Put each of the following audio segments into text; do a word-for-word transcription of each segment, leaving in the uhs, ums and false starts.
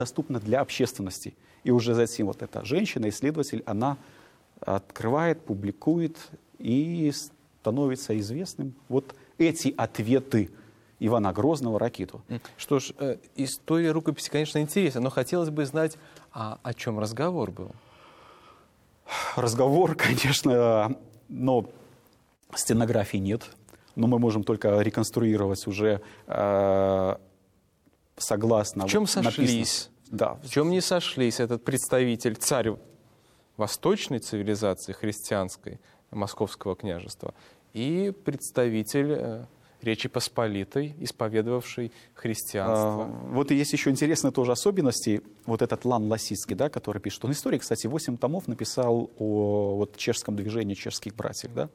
доступна для общественности. И уже затем вот эта женщина, исследователь, она открывает, публикует и становится известным. Вот эти ответы Ивана Грозного Ракиту. Что ж, история рукописи, конечно, интересна, но хотелось бы знать, а о чем разговор был? Разговор, конечно, но стенографии нет. Но мы можем только реконструировать уже э, согласно... В чем вот, сошлись? Да. В чем не сошлись этот представитель, царь восточной цивилизации христианской, Московского княжества, и представитель э, Речи Посполитой, исповедовавший христианство? А, вот и есть еще интересные тоже особенности. Вот этот Лан Ласицкий, да, который пишет. Он историк, кстати, восемь томов написал о вот, чешском движении чешских братьев, да.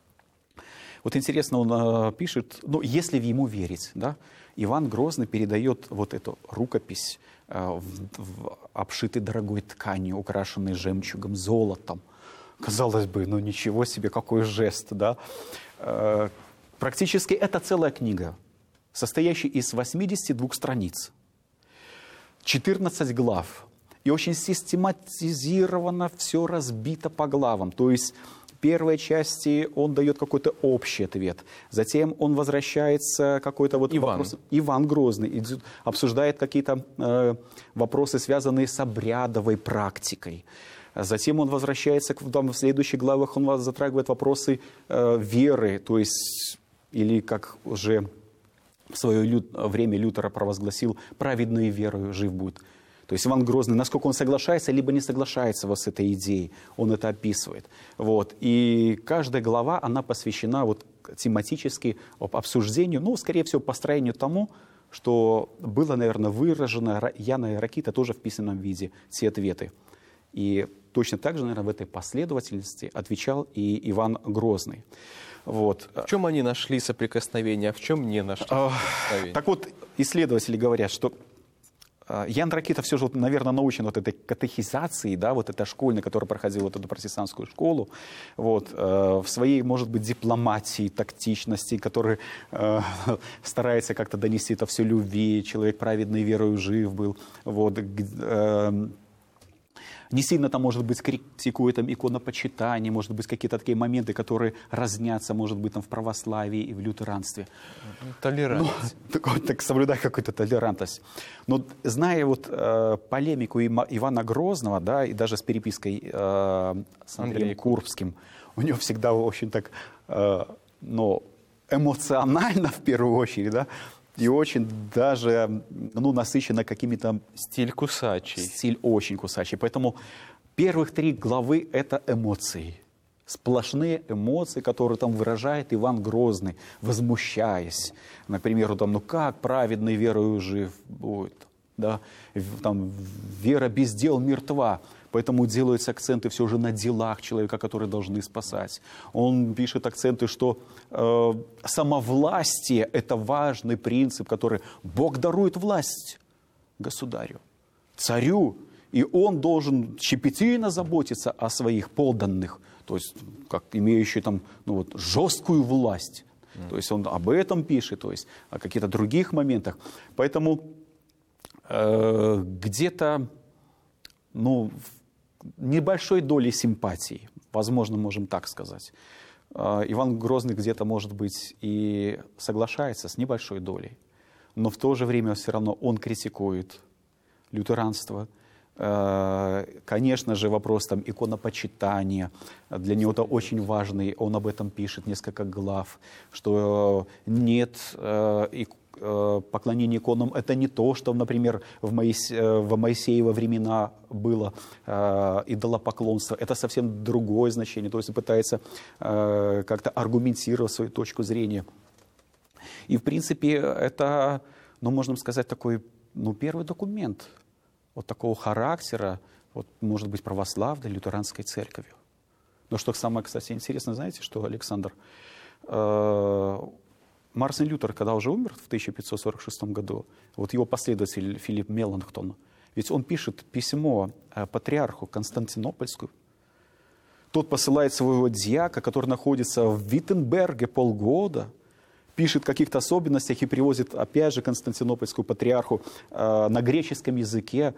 Вот интересно, он э, пишет, ну, если в ему верить, да, Иван Грозный передает вот эту рукопись, э, в, в, обшитой дорогой тканью, украшенной жемчугом, золотом. Казалось бы, ну ничего себе, какой жест, да. Э, практически это целая книга, состоящая из восьмидесяти двух страниц, четырнадцати глав. И очень систематизировано все разбито по главам, то есть... В первой части он дает какой-то общий ответ. Затем он возвращается к какой-то вот Иван. вопрос. Иван Грозный обсуждает какие-то э, вопросы, связанные с обрядовой практикой. Затем он возвращается к, там, в следующих главах, он затрагивает вопросы э, веры, то есть, или как уже в свое лю время Лютер провозгласил, праведной верою жив будет. То есть Иван Грозный, насколько он соглашается, либо не соглашается вот с этой идеей, он это описывает. Вот. И каждая глава, она посвящена вот тематически обсуждению, ну, скорее всего, построению тому, что было, наверное, выражено Яной Ракитой тоже в письменном виде, все ответы. И точно так же, наверное, в этой последовательности отвечал и Иван Грозный. Вот. В чем они нашли соприкосновение, а в чем не нашли соприкосновение? Так вот, исследователи говорят, что Ян Ракита все же, наверное, научен вот этой катехизации, да, вот этой школьной, которая проходила вот эту протестантскую школу, вот, э, в своей, может быть, дипломатии, тактичности, который э, старается как-то донести это все любви, человек праведной верою жив был, вот, э, не сильно там, может быть, критикует там иконопочитание, может быть, какие-то такие моменты, которые разнятся, может быть, там в православии и в лютеранстве. Толерантность. Ну, так, так соблюдай какую-то толерантность. Но зная вот э, полемику Ивана Грозного, да, и даже с перепиской э, с Андреем Курбским, у него всегда очень так, э, ну, эмоционально в первую очередь, да, и очень даже, ну, насыщенно какими-то... Стиль кусачий. Стиль очень кусачий. Поэтому первых три главы — это эмоции. Сплошные эмоции, которые там выражает Иван Грозный, возмущаясь. Например, там, ну как праведный верою жив будет? Да? Там, вера без дел мертва. Поэтому делаются акценты все же на делах человека, которые должны спасать. Он пишет акценты, что э, самовластие – это важный принцип, который Бог дарует власть государю, царю, и он должен щепетильно заботиться о своих подданных, то есть как имеющий там, ну, вот, жесткую власть. Mm. То есть он об этом пишет, то есть о каких-то других моментах. Поэтому э, где-то, ну, небольшой долей симпатии, возможно, можем так сказать. Иван Грозный где-то, может быть, и соглашается с небольшой долей, но в то же время все равно он критикует лютеранство. Конечно же, вопрос там иконопочитания, для него это очень важный, он об этом пишет несколько глав, что нет икон, поклонение иконам — это не то, что, например, в, Моисе, в Моисеево времена было э, идолопоклонство. Это совсем другое значение. То есть он пытается э, как-то аргументировать свою точку зрения. И, в принципе, это, ну, можно сказать, такой, ну, первый документ вот такого характера, вот, может быть, православной лютеранской церковью. Но что самое, кстати, интересное, знаете, что, Александр, э, Мартин Лютер, когда уже умер в тысяча пятьсот сорок шестом году, вот его последователь Филипп Меланхтон, ведь он пишет письмо патриарху Константинопольскую. Тот посылает своего дьяка, который находится в Виттенберге полгода, пишет о каких-то особенностях и привозит, опять же, Константинопольскую патриарху э, на греческом языке